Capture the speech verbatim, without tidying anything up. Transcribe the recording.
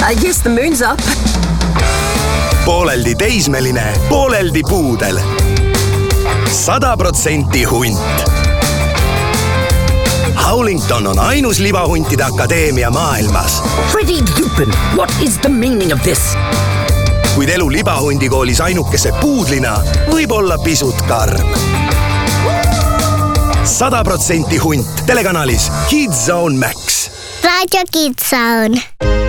I guess the moon's up. Pooleldi teismeline, pooleldi puudel. Sada protsenti hunt. Howlington on ainus libahuntide akadeemia maailmas. Freddie Lupin, what is the meaning of this? Kuid elu libahundikoolis ainukese puudlina võib olla pisut karm. Sada protsenti hunt telekanalis Kids Zone Max. Radio Kids Zone.